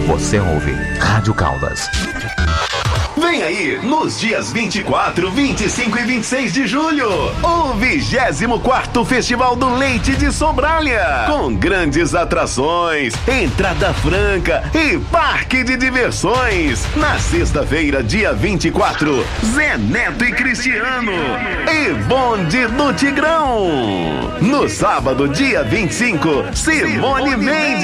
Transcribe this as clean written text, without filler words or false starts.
Você ouve Rádio Caldas. Vem aí, nos dias 24, 25 e 26 de julho, o 24º Festival do Leite de Sobralha, com grandes atrações, entrada franca e parque de diversões. Na sexta-feira, dia 24, Zé Neto e Cristiano e Bonde do Tigrão. No sábado, dia 25, Simone Mendes.